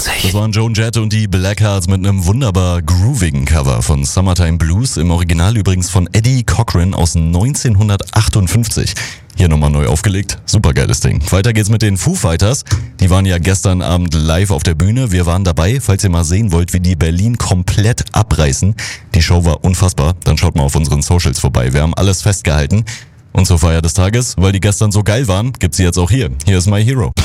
Das waren Joan Jett und die Blackhearts mit einem wunderbar groovigen Cover von Summertime Blues, im Original übrigens von Eddie Cochran aus 1958. Hier nochmal neu aufgelegt, supergeiles Ding. Weiter geht's mit den Foo Fighters. Die waren ja gestern Abend live auf der Bühne. Wir waren dabei, falls ihr mal sehen wollt, wie die Berlin komplett abreißen. Die Show war unfassbar, dann schaut mal auf unseren Socials vorbei. Wir haben alles festgehalten. Und zur Feier des Tages, weil die gestern so geil waren, gibt's sie jetzt auch hier. Hier ist My Hero.